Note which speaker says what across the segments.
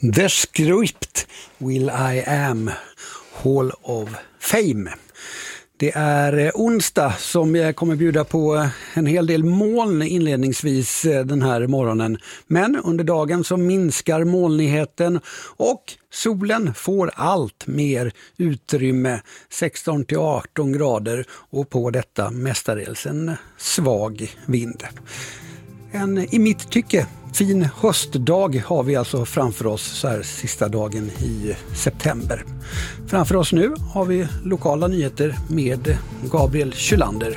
Speaker 1: The Script, Will I Am, Hall of Fame. Det är onsdag som jag kommer bjuda på en hel del moln inledningsvis den här morgonen. Men under dagen så minskar molnigheten och solen får allt mer utrymme, 16-18 grader, och på detta mestadels en svag vind. En i mitt tycke fin höstdag har vi alltså framför oss så här sista dagen i september. Framför oss nu har vi lokala nyheter med Gabriel Kylander.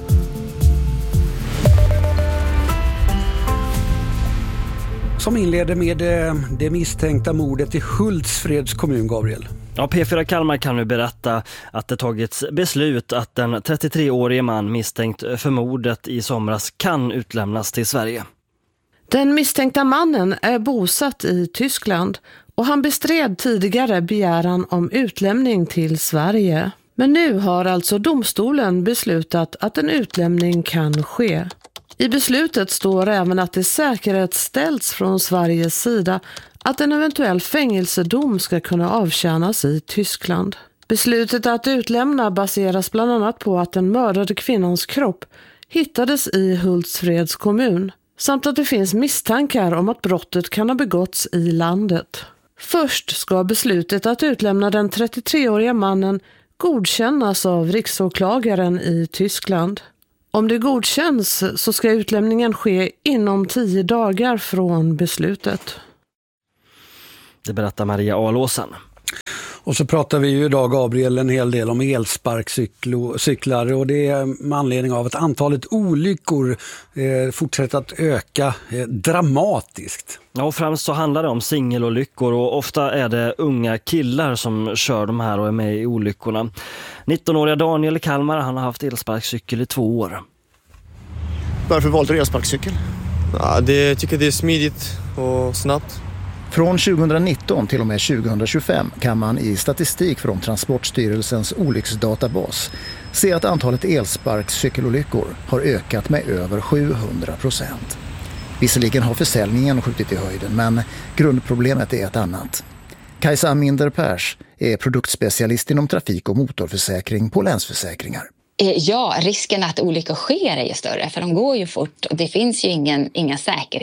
Speaker 1: Som inleder med det misstänkta mordet i Hultsfreds kommun, Gabriel.
Speaker 2: Ja, P4 Kalmar kan nu berätta att det tagits beslut att den 33-årige man misstänkt för mordet i somras kan utlämnas till Sverige.
Speaker 3: Den misstänkta mannen är bosatt i Tyskland och han bestred tidigare begäran om utlämning till Sverige. Men nu har alltså domstolen beslutat att en utlämning kan ske. I beslutet står även att det säkerhetsställs från Sveriges sida att en eventuell fängelsedom ska kunna avtjänas i Tyskland. Beslutet att utlämna baseras bland annat på att den mördade kvinnans kropp hittades i Hultsfreds kommun, samt att det finns misstankar om att brottet kan ha begåtts i landet. Först ska beslutet att utlämna den 33-åriga mannen godkännas av riksåklagaren i Tyskland. Om det godkänns så ska utlämningen ske inom 10 dagar från beslutet.
Speaker 2: Det berättar Maria Alåsen.
Speaker 1: Och så pratar vi ju idag, Gabriel, en hel del om elsparkcyklar, och det är med anledning av att antalet olyckor fortsätter att öka dramatiskt.
Speaker 2: Ja, och främst så handlar det om singelolyckor, och ofta är det unga killar som kör de här och är med i olyckorna. 19-åriga Daniel i Kalmar, han har haft elsparkcykel i 2 år.
Speaker 4: Varför valde du elsparkcykel?
Speaker 5: Ja, jag tycker det är smidigt och snabbt.
Speaker 6: Från 2019 till och med 2025 kan man i statistik från Transportstyrelsens olycksdatabas se att antalet elsparkcykelolyckor har ökat med över 700%. Visserligen har försäljningen skjutit i höjden, men grundproblemet är ett annat. Kajsa Minder Pers är produktspecialist inom trafik- och motorförsäkring på Länsförsäkringar.
Speaker 7: Ja, risken att olyckor sker är ju större, för de går ju fort och det finns ju inget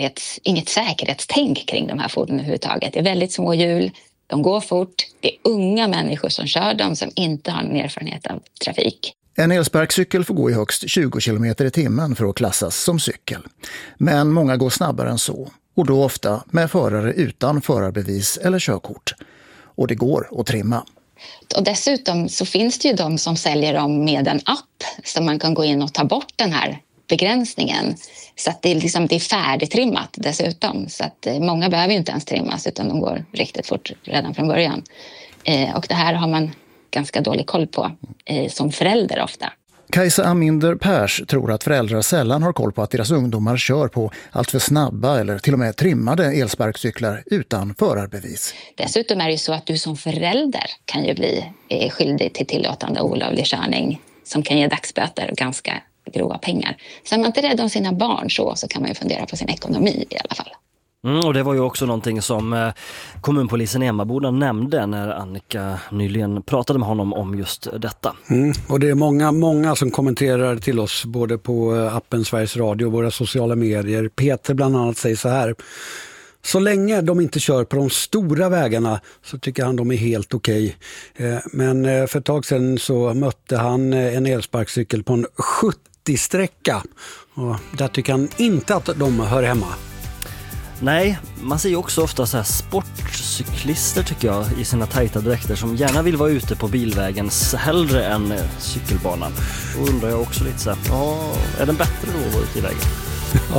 Speaker 7: säkerhetstänk kring de här fordonen överhuvudtaget. Det är väldigt små hjul, de går fort, det är unga människor som kör dem som inte har någon erfarenhet av trafik.
Speaker 6: En elsparkcykel får gå i högst 20 km i timmen för att klassas som cykel. Men många går snabbare än så, och då ofta med förare utan förarbevis eller körkort. Och det går att trimma.
Speaker 7: Och dessutom så finns det ju de som säljer dem med en app så man kan gå in och ta bort den här begränsningen. Så att det är färdigtrimmat dessutom. Så att många behöver ju inte ens trimmas utan de går riktigt fort redan från början. Och det här har man ganska dålig koll på som förälder ofta.
Speaker 6: Kajsa Minder Pers tror att föräldrar sällan har koll på att deras ungdomar kör på allt för snabba eller till och med trimmade elsparkcyklar utan förarbevis.
Speaker 7: Dessutom är det ju så att du som förälder kan ju bli skyldig till tillåtande olovlig körning som kan ge dagsböter och ganska grova pengar. Så är man inte rädd om sina barn så kan man ju fundera på sin ekonomi i alla fall.
Speaker 2: Och det var ju också någonting som kommunpolisen i Emmaboda nämnde när Annika nyligen pratade med honom om just detta.
Speaker 1: Och det är många som kommenterar till oss både på appen Sveriges Radio och våra sociala medier. Peter bland annat säger så här: så länge de inte kör på de stora vägarna så tycker han de är helt okej. Men för ett tag sedan så mötte han en elsparkcykel på en 70-sträcka. Och där tycker han inte att de hör hemma.
Speaker 2: Nej, man ser ju också ofta så här sportcyklister tycker jag i sina tajta dräkter som gärna vill vara ute på bilvägen hellre än cykelbanan. Då undrar jag också lite så här, är den bättre då att vara ute i vägen?
Speaker 1: Ja.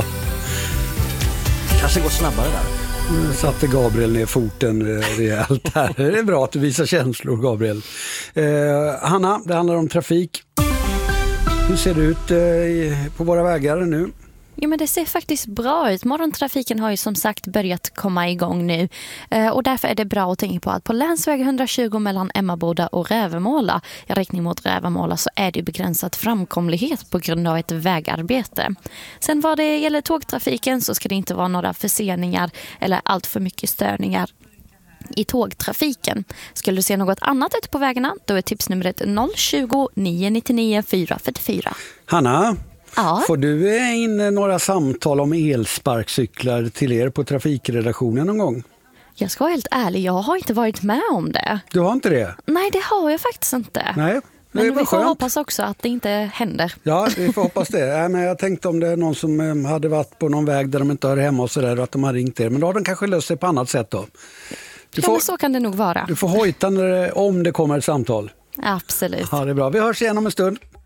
Speaker 2: Kanske går snabbare där.
Speaker 1: Nu satte Gabriel ner foten rejält här. Det är bra att du visar känslor, Gabriel. Hanna, det handlar om trafik. Hur ser det ut på våra vägar nu?
Speaker 8: Jo, men det ser faktiskt bra ut. Morgontrafiken har ju som sagt börjat komma igång nu. Och därför är det bra att tänka på att på länsväg 120 mellan Emmaboda och Rävemåla, i riktning mot Rävemåla, så är det begränsat framkomlighet på grund av ett vägarbete. Sen vad det gäller tågtrafiken så ska det inte vara några förseningar eller allt för mycket störningar i tågtrafiken. Skulle du se något annat ute på vägarna, då är tipsnumret 020 999 444.
Speaker 1: Hanna,
Speaker 8: Ja.
Speaker 1: får du in några samtal om elsparkcyklar till er på trafikredaktionen någon gång?
Speaker 8: Jag ska vara helt ärlig, jag har inte varit med om det.
Speaker 1: Du har inte det?
Speaker 8: Nej, det har jag faktiskt inte.
Speaker 1: Nej.
Speaker 8: Men vi får
Speaker 1: skönt.
Speaker 8: hoppas också att det inte händer.
Speaker 1: Ja, vi får hoppas det. Men jag tänkte om det är någon som hade varit på någon väg där de inte hör hemma och sådär, att de har ringt er. Men då har de kanske löst sig på annat sätt då.
Speaker 8: Men så kan det nog vara.
Speaker 1: Du får hojta om det kommer ett samtal.
Speaker 8: Absolut.
Speaker 1: Ja, det är bra. Vi hörs igen om en stund.